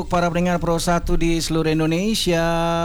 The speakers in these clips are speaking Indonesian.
untuk para pendengar Pro 1 di seluruh Indonesia.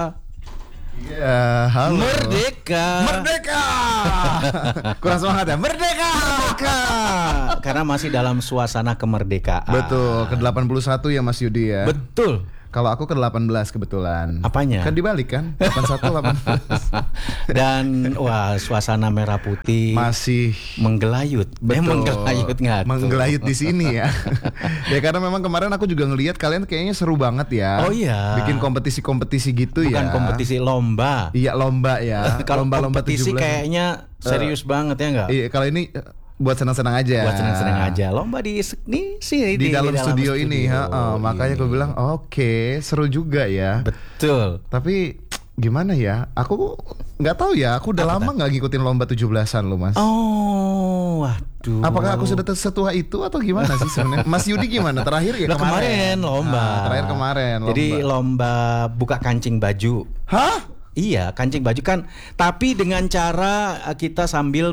Ya, halo. Merdeka. Merdeka. Kurang semangat ya. Merdeka. Merdeka. Karena masih dalam suasana kemerdekaan. Betul, ke-81 ya Mas Yudi ya. Betul. Kalau aku ke-18 kebetulan. Apanya? Kan dibalik kan? 81 18. Dan wah, suasana merah putih Masih menggelayut. betul. Menggelayut nggak tuh? Menggelayut di sini ya. Ya karena memang kemarin aku juga ngelihat kalian kayaknya seru banget ya. Oh iya. Bikin kompetisi-kompetisi gitu. Bukan ya. kompetisi lomba. Iya, lomba ya. Kalau Lomba-lomba kompetisi 17. kayaknya serius banget ya nggak? Iya, kalau ini buat senang-senang aja. Buat senang-senang aja. Lomba di sini di dalam studio ini, makanya ini. aku bilang oke, seru juga ya. Betul. Tapi gimana ya? Aku nggak tahu ya. Aku udah lama nggak ngikutin lomba 17-an loh, Mas. Oh, waduh. Apakah aku sudah setua itu atau gimana sih sebenarnya? Mas Yudi gimana? Terakhir ya kemarin lomba. Terakhir kemarin lomba. Jadi lomba buka kancing baju. Hah? Iya, kancing baju kan, tapi dengan cara kita sambil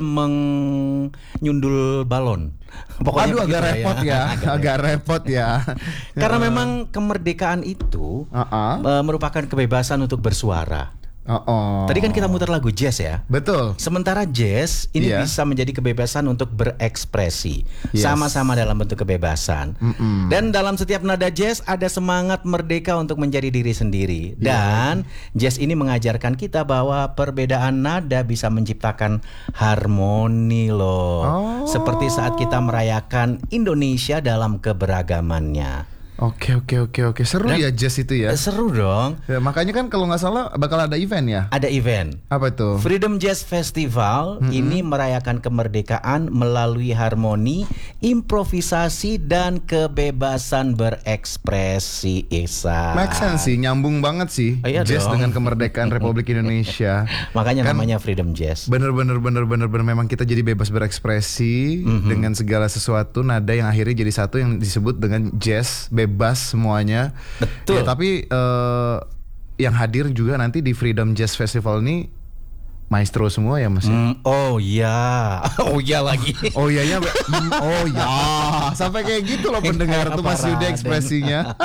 menyundul balon. Pokoknya aduh, agak repot ya. Agak repot ya. Karena memang kemerdekaan itu merupakan kebebasan untuk bersuara. Tadi kan kita muter lagu jazz ya. Betul. Sementara jazz ini bisa menjadi kebebasan untuk berekspresi. Sama-sama dalam bentuk kebebasan. Dan dalam setiap nada jazz ada semangat merdeka untuk menjadi diri sendiri. Dan jazz ini mengajarkan kita bahwa perbedaan nada bisa menciptakan harmoni loh. Seperti saat kita merayakan Indonesia dalam keberagamannya. Oke. Seru ya jazz itu ya. Seru dong. Ya, makanya kan kalau nggak salah bakal ada event ya. Ada event. Apa itu? Freedom Jazz Festival ini merayakan kemerdekaan melalui harmoni, improvisasi dan kebebasan berekspresi. Make sense sih, nyambung banget sih. Jazz dong. Dengan kemerdekaan Republik Indonesia. Makanya kan, namanya Freedom Jazz. Bener memang kita jadi bebas berekspresi dengan segala sesuatu, nada yang akhirnya jadi satu yang disebut dengan jazz. Bebas semuanya. Betul. Ya, tapi yang hadir juga nanti di Freedom Jazz Festival ini maestro semua ya Mas. Oh iya. Oh iya lagi. Oh iya ya. Oh ya. Sampai kayak gitu loh pendengar tuh Mas Yudi ekspresinya.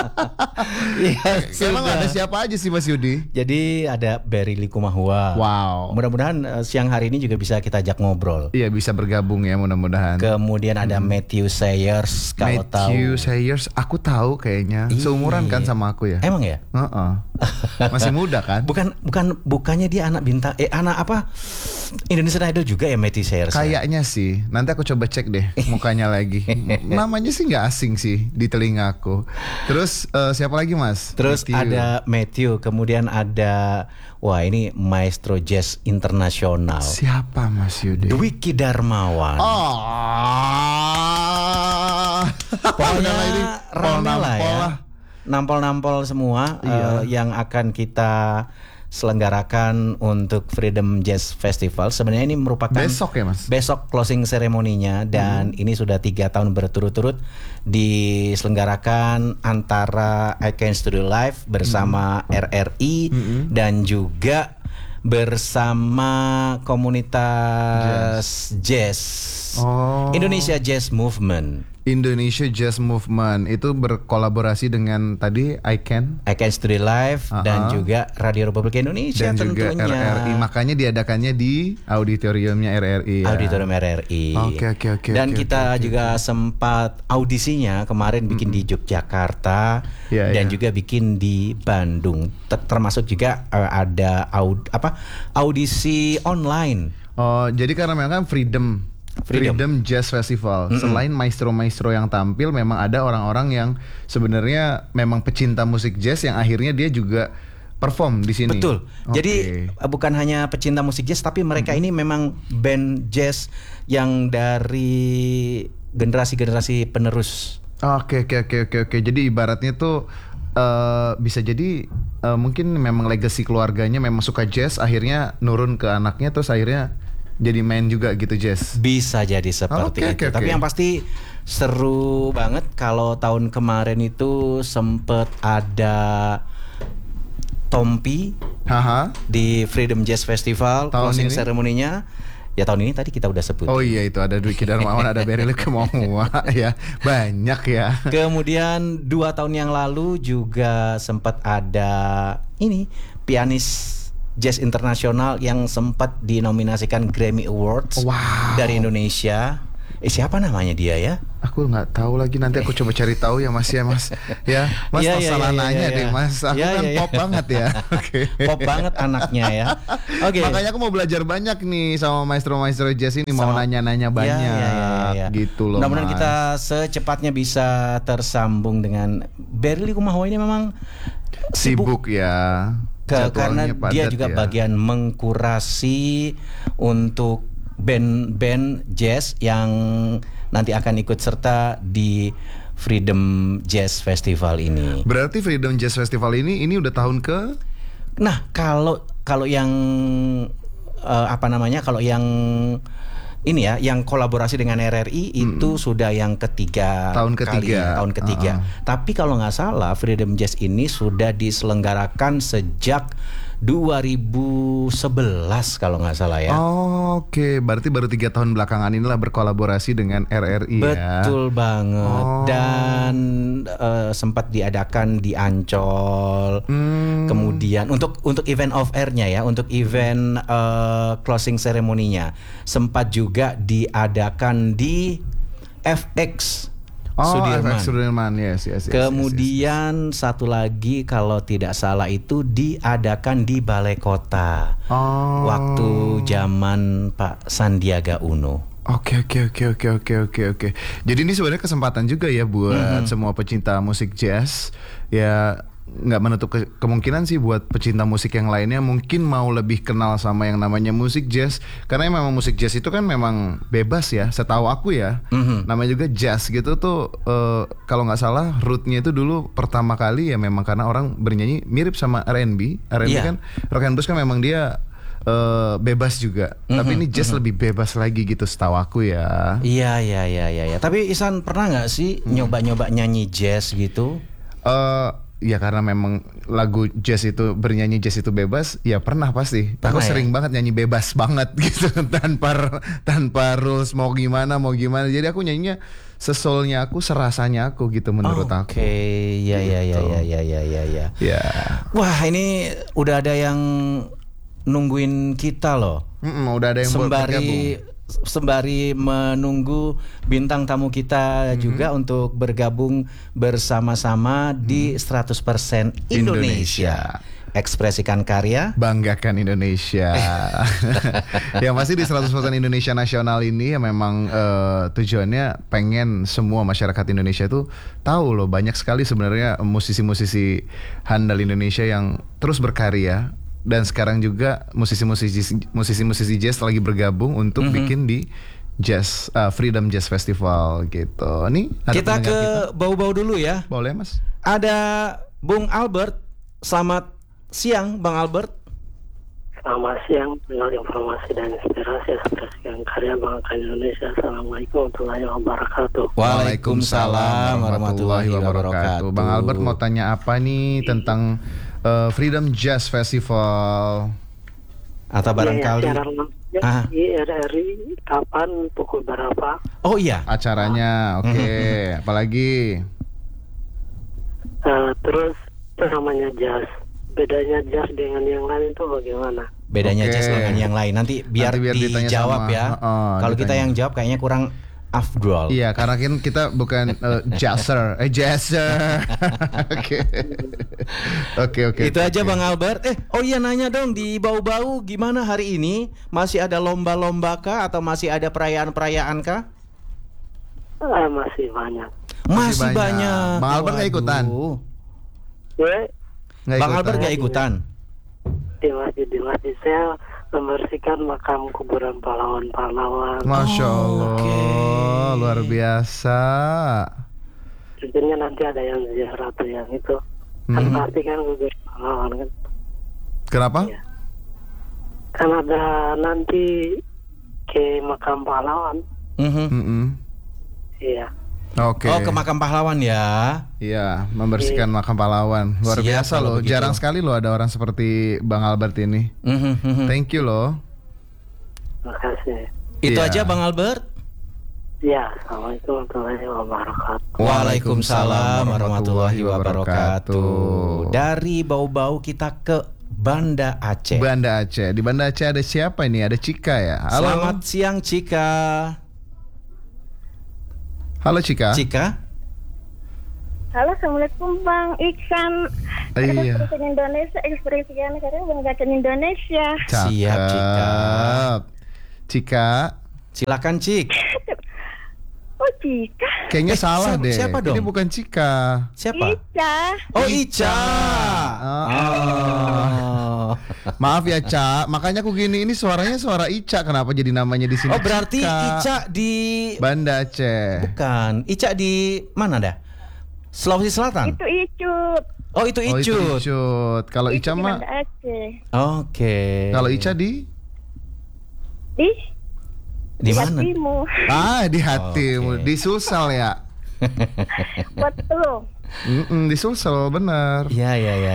Emang ada siapa aja sih Mas Yudi? Jadi ada Berry Likumahua. Wow. Mudah-mudahan siang hari ini juga bisa kita ajak ngobrol. Iya, bisa bergabung ya mudah-mudahan. Kemudian ada Matthew Sayers. Kalau Matthew Sayers, aku tahu kayaknya. Seumuran kan sama aku ya. Emang ya? Masih muda kan? Bukannya dia anak bintang anak apa? Indonesian Idol juga ya Matthew Sayers. Kayaknya sih. Nanti aku coba cek deh mukanya lagi. Namanya sih nggak asing sih di telingaku. Terus siapa lagi Mas? Terus ada Matthew. Kemudian ada ini maestro jazz internasional. Siapa Mas Yudi? Dwiki Darmawan. Pokoknya rame lah ya. Nampol-nampol semua yang akan kita selenggarakan untuk Freedom Jazz Festival. Sebenarnya ini merupakan besok ya Mas? Besok closing seremoninya. Dan ini sudah 3 tahun berturut-turut diselenggarakan antara Icon Studio Live bersama RRI dan juga bersama komunitas jazz. Indonesia Jazz Movement. Indonesia Jazz Movement itu berkolaborasi dengan tadi Icon Studio Live dan juga Radio Republik Indonesia dan tentunya. juga RRI. Makanya diadakannya di auditoriumnya RRI ya. Auditorium RRI. Oke. Dan kita juga sempat audisinya kemarin bikin di Yogyakarta dan juga bikin di Bandung. Termasuk juga ada audisi online. Jadi karena memang Freedom Jazz Festival. Selain maestro-maestro yang tampil, memang ada orang-orang yang sebenarnya memang pecinta musik jazz yang akhirnya dia juga perform di sini. Betul. Jadi bukan hanya pecinta musik jazz, tapi mereka ini memang band jazz yang dari generasi-generasi penerus. Oke. Jadi ibaratnya tuh bisa jadi mungkin memang legacy keluarganya memang suka jazz, akhirnya nurun ke anaknya, terus akhirnya jadi main juga gitu jazz. Bisa jadi seperti itu. Tapi yang pasti seru banget. Kalau tahun kemarin itu sempet ada Tompi di Freedom Jazz Festival closing ceremony-nya. Ya tahun ini tadi kita udah sebut. Oh iya, itu ada Dwiki Darmawan, ada Beril Kemomua ya. Banyak ya. Kemudian 2 tahun yang lalu juga sempat ada ini pianis jazz internasional yang sempat dinominasikan Grammy Awards dari Indonesia. Siapa namanya dia ya? Aku nggak tahu lagi, nanti aku coba cari tahu ya Mas ya. Mas salah nanya deh Mas. Aku pop banget ya. Pop banget anaknya ya. Makanya aku mau belajar banyak nih sama maestro jazz ini, mau nanya-nanya banyak. Gitu loh. Mudah-mudahan kita secepatnya bisa tersambung dengan Berli Kumahawa. Ini memang sibuk ya. Karena dia juga bagian mengkurasi untuk band-band jazz yang nanti akan ikut serta di Freedom Jazz Festival ini. Berarti Freedom Jazz Festival ini udah tahun ke? Nah, kalau yang kalau yang ini ya, yang kolaborasi dengan RRI itu sudah yang ketiga. Tahun ketiga. Tapi kalau nggak salah Freedom Jazz ini sudah diselenggarakan sejak 2011 kalau nggak salah ya. Oke, berarti baru 3 tahun belakangan inilah berkolaborasi dengan RRI ya. Betul banget. Dan sempat diadakan di Ancol. Kemudian untuk event off air-nya ya, untuk event closing ceremony-nya sempat juga diadakan di FX Sudirman. Yes. Kemudian satu lagi kalau tidak salah itu diadakan di Balai Kota. Waktu zaman Pak Sandiaga Uno. Oke. Jadi ini sebenarnya kesempatan juga ya buat semua pecinta musik jazz. Ya nggak menutup kemungkinan sih buat pecinta musik yang lainnya mungkin mau lebih kenal sama yang namanya musik jazz, karena memang musik jazz itu kan memang bebas ya, setahu aku ya. Namanya juga jazz gitu tuh, kalau nggak salah rootnya itu dulu pertama kali ya memang karena orang bernyanyi mirip sama R&B kan, rock and blues kan memang dia bebas juga, tapi ini jazz lebih bebas lagi gitu setahu aku ya. Iya. Tapi Ihsan pernah nggak sih nyoba nyanyi jazz gitu? Ya karena memang lagu jazz itu, bernyanyi jazz itu bebas, ya pernah pasti. Aku sering banget nyanyi bebas banget gitu tanpa rules mau gimana. Jadi aku nyanyinya sesolnya aku, serasanya aku gitu menurut aku. Oke, ya. Ya. Wah, ini udah ada yang nungguin kita loh. Udah ada yang bergabung. Sembari menunggu bintang tamu kita juga untuk bergabung bersama-sama di 100% Indonesia. Ekspresikan karya, banggakan Indonesia. Yang pasti di 100% Indonesia Nasional ini ya memang tujuannya pengen semua masyarakat Indonesia itu tahu loh, banyak sekali sebenarnya musisi-musisi handal Indonesia yang terus berkarya. Dan sekarang juga musisi-musisi jazz lagi bergabung untuk bikin di jazz Freedom Jazz Festival gitu. Nih kita ke bau-bau dulu ya. Boleh Mas. Ada Bung Albert. Selamat siang Bang Albert. Selamat siang, dengan informasi dan inspirasi ekspresikan karya bangsa Indonesia. Assalamualaikum warahmatullahi wabarakatuh. Waalaikumsalam warahmatullahi wabarakatuh. Bang Albert mau tanya apa nih tentang Freedom Jazz Festival? Atau barangkali di RRI kapan, pukul berapa? Oh iya, acaranya. Oke. Apalagi? Terus itu namanya jazz. Bedanya jazz dengan yang lain itu bagaimana? Bedanya jazz dengan yang lain nanti biar dijawab sama, ya. Kalau kita yang jawab kayaknya kurang afdol. Iya, karena kan kita bukan jazzer. Oke. Itu aja Bang Albert. Oh iya, nanya dong, di Bau-Bau gimana hari ini? Masih ada lomba-lomba kah atau masih ada perayaan-perayaan kah? Masih banyak. Masih banyak. Bang Albert nggak ikutan? Bang Albert nggak ikutan? Di masjid saya membersihkan makam kuburan pahlawan-pahlawan. Masya Allah, luar biasa. Tentunya nanti ada yang ziarah atau yang itu. Kan pasti kan kuburan pahlawan kan. Kenapa? Ya. Kan ada nanti ke makam pahlawan. Iya. Oke. Oh, ke makam pahlawan ya? Iya, membersihkan makam pahlawan. Luar biasa loh. Begitu. Jarang sekali loh ada orang seperti Bang Albert ini. Thank you loh. Makasih. kasih. Itu Iya. aja Bang Albert. Ya, Assalamualaikum warahmatullahi wabarakatuh. Waalaikumsalam warahmatullahi wabarakatuh. Dari Bau-Bau kita ke Banda Aceh. Banda Aceh. Di Banda Aceh ada siapa ini? Ada Cika ya. Halo. Selamat siang Cika. Halo Cika. Cika? Halo, Assalamualaikum Bang Iksan. Iya. Ekspresi Indonesia, ekspresi negara Bangga Indonesia. Siap, Cika. Cika. Silakan Cik. Oh, Cika. Kayaknya salah deh. siapa dong? Ini bukan Cika. Siapa? Ica. Oh Ica. Oh. Maaf ya Ca, makanya aku gini, ini suaranya suara Ica. Kenapa jadi namanya di sini? Oh berarti Cika? Ica di Banda Aceh. bukan. Ica di mana dah? Sulawesi Selatan. Itu Icut. Oh itu Oh, itu Icut. Icut. Kalau Itu Ica di mah, Banda Aceh. Oke. kalau Ica di Di mana? Hatimu. di hatimu, Oke. di Sulsel ya. Betul. Di Sulsel benar. Ya.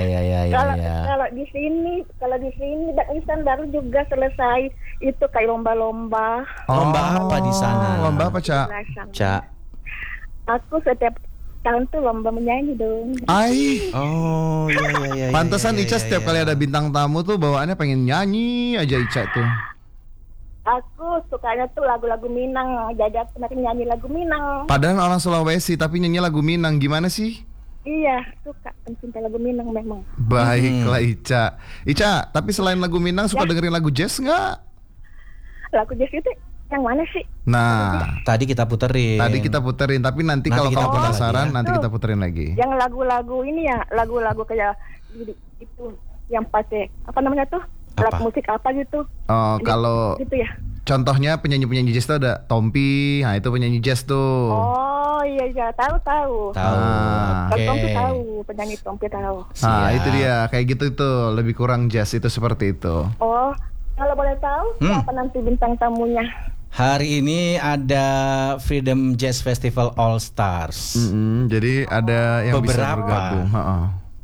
Kalau di sini Bang Iksan baru juga selesai itu kayak lomba-lomba. Lomba apa di sana? Lomba apa Ca? Belasan. Ca. Aku setiap tahun tuh lomba menyanyi dong. Ai. Oh ya. Pantesan ya, Ica setiap kali ada bintang tamu tuh bawaannya pengen nyanyi aja Ica tuh. Aku sukanya tuh lagu-lagu Minang. Jadi aku nanti nyanyi lagu Minang. Padahal orang Sulawesi tapi nyanyi lagu Minang, gimana sih? Iya, suka pencinta lagu Minang memang. Baiklah Ica. Ica, tapi selain lagu Minang suka dengerin lagu jazz nggak? Lagu jazz itu yang mana sih? Nah, Tadi kita puterin. tapi nanti Nanti kalau kita kamu putar penasaran lagi ya. nanti kita puterin lagi. Yang lagu-lagu ini ya, lagu-lagu kayak itu yang pakai apa namanya tuh? Alat Apa? musik apa gitu? Oh, kalau Gitu ya. contohnya penyanyi-penyanyi jazz tuh ada Tompi, nah itu penyanyi jazz tuh. Oh iya, tahu. Tahu. Ah. Kalau Oke. Tompi tahu, penyanyi Tompi tahu. Nah, Siap. itu dia, kayak gitu tuh, lebih kurang jazz itu seperti itu. Oh, kalau boleh tahu siapa nanti bintang tamunya? Hari ini ada Freedom Jazz Festival All Stars. Jadi ada yang bisa Beberapa. bergabung. Heeh.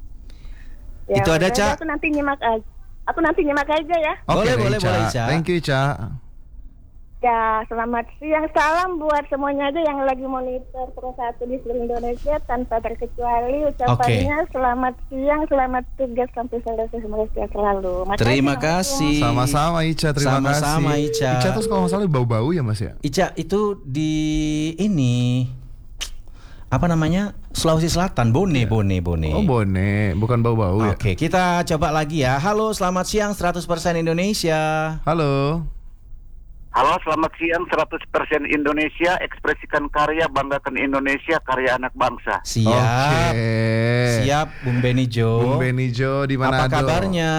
Ya, Itu ada, udah, Ca? Aku nanti nyimak aja. ya. Boleh, deh, boleh, Ica. boleh, Ica. Thank you, Ica. Ya, selamat siang. Salam buat semuanya aja yang lagi monitor Pro 1 di seluruh Indonesia tanpa terkecuali. Ucapannya selamat siang, selamat tugas sampai selesai, semoga sehat selalu. Makasih, Terima Assalamualaikum. kasih. Sama-sama Ica, terima Sama-sama, kasih. Ica. Ica tuh kalau nggak salah bau-bau ya Mas ya? Ica itu di ini apa namanya? Sulawesi Selatan, Bone. Oh Bone, bukan bau-bau ya? Oke, kita coba lagi ya. Halo, selamat siang 100% Indonesia. Halo. Halo, selamat siang 100% Indonesia, ekspresikan karya, banggakan Indonesia, karya anak bangsa. Siap. Oke. Siap, Bung Benijo. Bung Benijo di Apa Manado. kabarnya?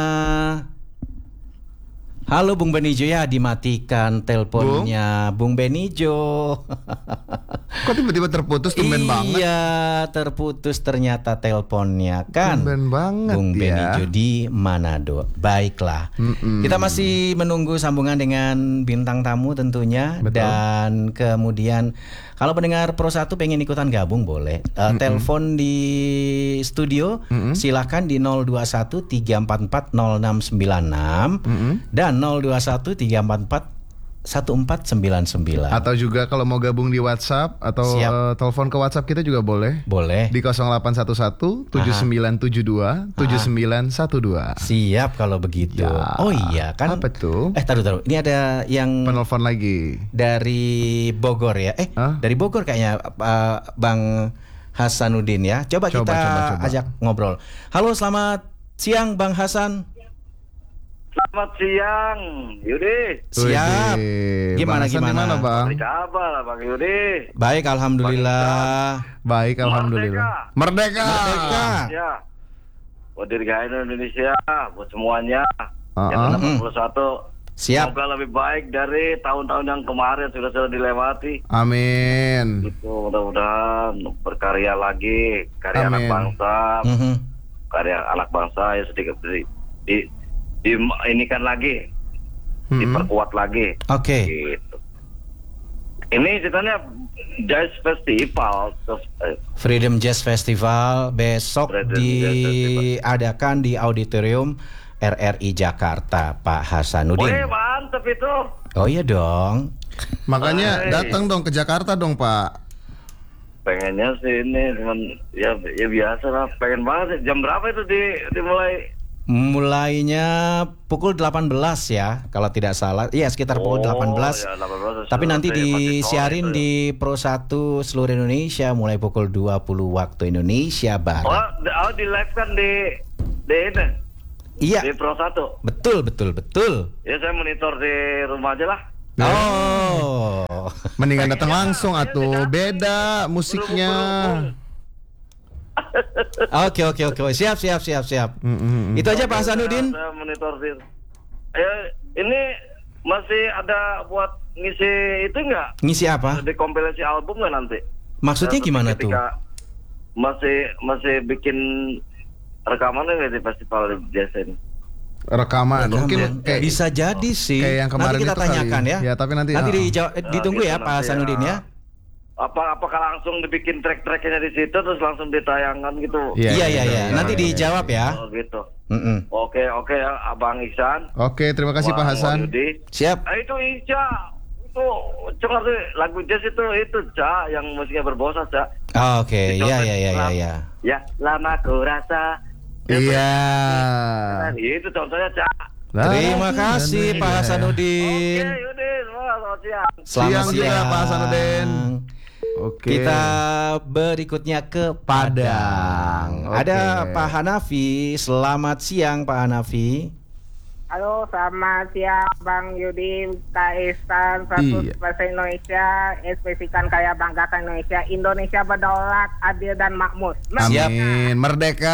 Halo Bung Benijo, ya dimatikan teleponnya Bung Benijo. Kok tiba-tiba terputus, tumben banget. Iya, terputus ternyata teleponnya kan. Tumben banget Bung ya. Benijo di Manado. Baiklah. Kita masih menunggu sambungan dengan bintang tamu tentunya. Betul. Dan kemudian kalau pendengar Pro 1 pengen ikutan gabung boleh. Telepon di studio silakan di 021 344 0696 dan 021 344 1499. Atau juga kalau mau gabung di WhatsApp atau Siap. telepon ke WhatsApp kita juga boleh. Boleh. Di 0811 7972 7912. Siap kalau begitu. Ya. Oh iya kan. Apa tuh? Taruh. Ini ada yang Penelpon lagi. dari Bogor ya. Hah? Dari Bogor kayaknya Bang Hasanuddin ya. Coba kita Coba. ajak ngobrol. Halo, selamat siang Bang Hasan. Selamat siang, Yudi. Siap. Wih, Gimana, Bang Hasan di mana, Bang? Apa kabar, Bang Yudi? Baik, alhamdulillah. Baik, alhamdulillah. Merdeka. Ya, buat dirgahayu Indonesia, buat semuanya. Ah, Yang 61. Siap. Semoga lebih baik dari tahun-tahun yang kemarin sudah dilewati. Amin. Itu mudah-mudahan berkarya lagi, karya anak Amin. bangsa, Mhm. karya anak bangsa ya sedikit ini kan lagi, diperkuat lagi. Oke. Gitu. Ini ceritanya Jazz Festival. Freedom Jazz Festival besok Freedom Jazz diadakan di auditorium RRI Jakarta, Pak Hasanuddin. Boleh, mantep itu. Oh iya dong. Makanya datang dong ke Jakarta dong, Pak. Pengennya sih ini, cuman ya biasa lah. Pengen banget. Jam berapa itu dimulai? Mulainya pukul 18 ya, kalau tidak salah. Iya, sekitar pukul 18. Ya, 18. Tapi nanti disiarin itu, ya. di Pro 1 seluruh Indonesia mulai pukul 20 waktu Indonesia Barat. Di live kan di ini. Iya. Di Pro 1. Betul. Ya saya monitor di rumah aja lah. Oh. Mendingan datang langsung atuh, beda musiknya. Oke. Siap. Itu aja Pak Hasanuddin. Saya monitor di. Ini masih ada buat ngisi itu enggak? Ngisi apa? Di kompilasi album nggak nanti? Maksudnya gimana tuh? Masih bikin rekaman nggak di festival jazz ini? Rekaman. Mungkin kayak bisa jadi sih. Kayak yang kemarin nanti kita itu tanyakan kali. ya. Ya, tapi nanti ditunggu gitu ya Pak Hasanuddin ya. Apakah langsung dibikin track-tracknya di situ terus langsung ditayangkan gitu? Iya. Nanti dijawab ya. Oh gitu. Mm-mm. Oke ya, Abang Ihsan. Oke, terima kasih Pak Hasan. Siap. Itu Ica. Itu cuma lagu jazz itu Ca yang musiknya berbosa Ca. Oke, iya. Ya, lama ku rasa. Iya. Itu contohnya Ca. Terima kasih Pak Hasanuddin. Oke, yaudah, selamat siang. Selamat Siang juga, Pak Hasanuddin. Oke. Kita berikutnya ke Padang. Oke. Ada Pak Hanafi. Selamat siang Pak Hanafi. Halo, selamat siang Bang Yudi, Kak Ihsan, 100% Indonesia, ekspresikan kaya banggakan Indonesia. Indonesia berdaulat, adil dan makmur. Amin. Merdeka.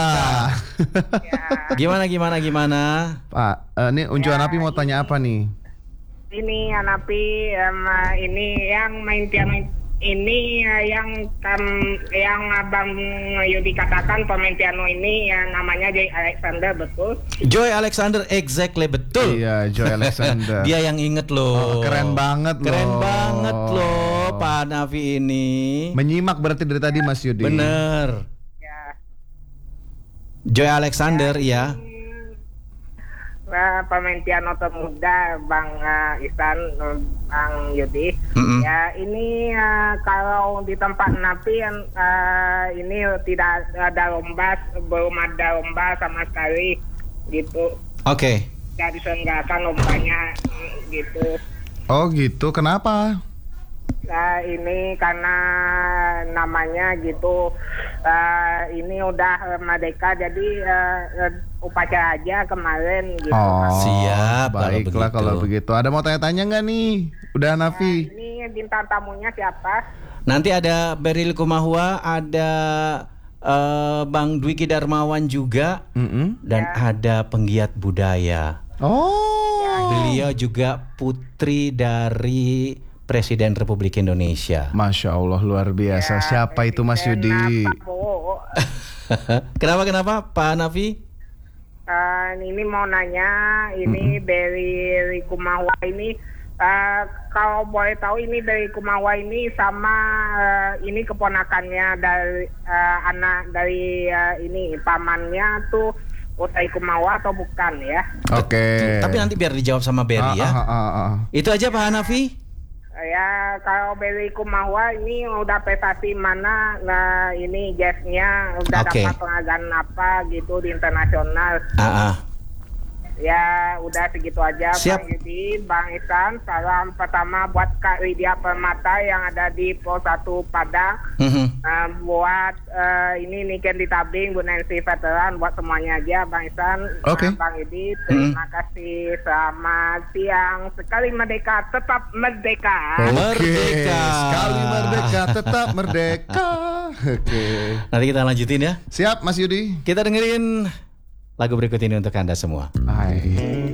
Ya. Gimana? Pak, ini Unjuk Hanafi mau tanya apa nih? Ini Hanafi, ini yang main piano ini yang Abang Yudi katakan pemain piano ini yang namanya Joy Alexander, betul? Joy Alexander, exactly, betul. Iya, Joy Alexander. Dia yang inget loh. Keren banget loh Pak Hanafi ini. Menyimak berarti dari tadi Mas Yudi. Bener. Ya. Joy Alexander ya. Pemain piano termuda Bang Ihsan, Bang Yudi. Ya ini kalau di tempat Napi ini tidak ada lomba, belum ada lomba sama sekali gitu. Oke. Tidak diselenggarakan lombanya gitu. Oh gitu, kenapa? Ini karena namanya gitu, ini udah merdeka jadi upacara aja kemarin gitu. Oh, siap. Baiklah kalau begitu. Ada mau tanya-tanya nggak nih? Udah Hanafi. Ini bintang tamunya siapa? Nanti ada Beril Kumahua, ada Bang Dwiki Darmawan juga, dan ada penggiat budaya. Oh. Beliau juga putri dari Presiden Republik Indonesia. Masya Allah, luar biasa. Siapa itu Mas Yudi? Kenapa Pak Hanafi? Ini mau nanya, ini dari Kumawa ini, kalau boleh tahu ini dari Kumawa ini sama ini keponakannya dari anak dari ini pamannya tuh Utai Kumawa atau bukan ya? Oke. Tapi nanti biar dijawab sama Berry ya. Itu aja Pak Hanafi. Ya kalau Berry Kumawa ini udah prestasi mana, nah ini jazznya udah dapat penghargaan apa gitu di internasional. Ya udah segitu aja. Siap. Bang Yudi, Bang Ihsan, salam pertama buat Kak Widya Permata yang ada di Pro 1 Padang. Buat ini Niken di Tabing, Bu Nancy Veteran, buat semuanya aja Bang Ihsan. Bang Yudi, terima kasih. Selamat siang. Sekali merdeka, tetap merdeka. Merdeka. Sekali merdeka, tetap merdeka. Oke. Nanti kita lanjutin ya. Siap Mas Yudi. Kita dengerin lagu berikut ini untuk Anda semua. Hai.